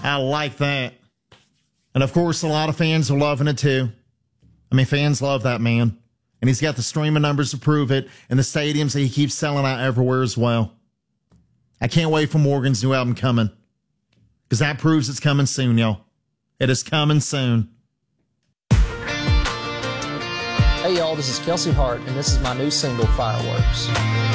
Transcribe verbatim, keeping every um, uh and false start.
I like that. And, of course, a lot of fans are loving it, too. I mean, fans love that man. And he's got the streaming numbers to prove it, and the stadiums that he keeps selling out everywhere as well. I can't wait for Morgan's new album coming, because that proves it's coming soon, y'all. It is coming soon. Hey, y'all, this is Kelsey Hart, and this is my new single, Fireworks.